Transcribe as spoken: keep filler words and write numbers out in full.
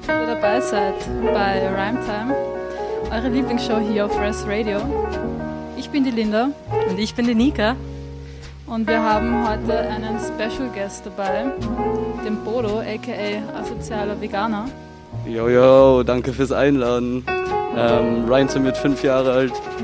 dass ihr dabei seid bei Rhymetime, eure Lieblingsshow hier auf Res Radio. Ich bin die Linda. Und ich bin die Nika. Und wir haben heute einen Special Guest dabei, den Bodo, aka Asozialer Veganer. Jojo, danke fürs Einladen. Ähm, Rhymetime wird fünf Jahre alt.